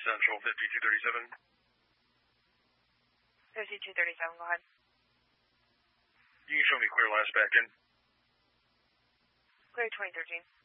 Central 5237. 5237, go ahead. You can show me clear last back in. Clear 2013.